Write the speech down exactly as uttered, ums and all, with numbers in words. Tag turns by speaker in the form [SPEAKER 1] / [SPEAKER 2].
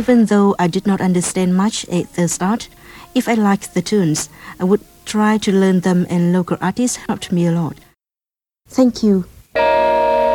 [SPEAKER 1] Even though I did not understand much at the start, if I liked the tunes, I would try to learn them, and local artists helped me a lot. Thank you.